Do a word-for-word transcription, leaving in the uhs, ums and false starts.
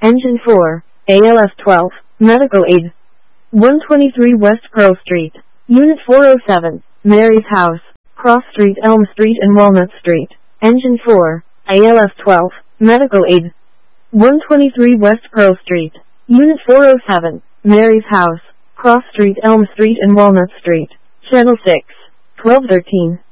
Engine four, A L F twelve, Medical Aid. one twenty-three West Pearl Street, Unit four oh seven, Mary's House, Cross Street, Elm Street and Walnut Street. Engine four, A L F twelve, Medical Aid. one twenty-three West Pearl Street, Unit four oh seven, Mary's House, Cross Street, Elm Street and Walnut Street. Channel six, twelve thirteen.